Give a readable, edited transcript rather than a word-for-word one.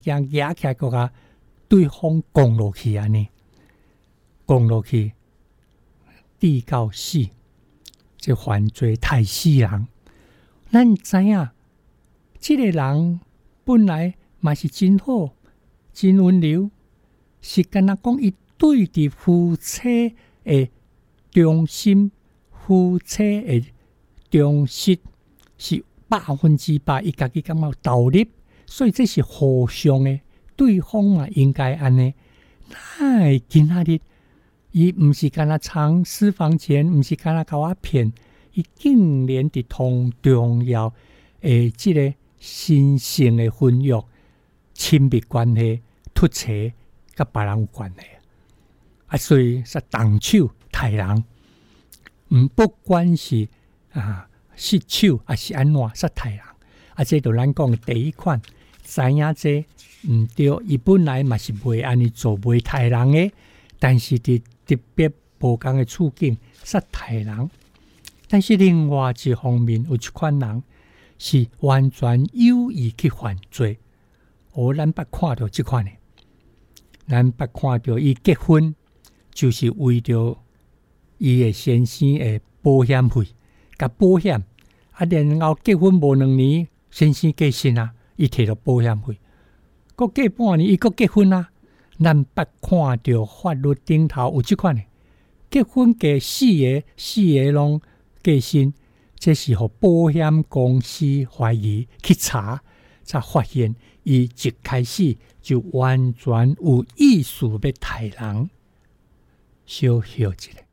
将压起来个甲对方攻落去安尼，攻落去，地到死，这犯罪太死人。咱知影，这个人本来嘛是真好，真温柔，是敢若讲伊对伫夫妻的忠心，夫妻的忠实是100%，伊家己感觉道理，所以这是互相的，对方嘛应该安尼。那今仔日，伊毋是敢若藏私房钱，毋是敢若甲我骗，伊竟然伫同重要的即个神圣的婚约、亲密关系突切，甲别人有关系啊！所以是动手杀人，不管是失手还是安怎杀人啊！这就咱讲的第一款，知影这毋对，伊本来嘛是袂安尼做，袂杀人的，但是伫特别无共的处境杀人。但是另外一方面，有一款人是完全有意去犯罪。咱捌看到这款的，咱捌看到伊结婚，就是为着伊的先生的保险费，甲保险然后结婚无2年，先生过身啊，伊摕到保险费，过半年伊过结婚啊。咱捌看到法律顶头有这款的，结婚过4个拢过身，这是互保险公司怀疑去查，才发现伊一开始就完全有意思要杀人。小休一下。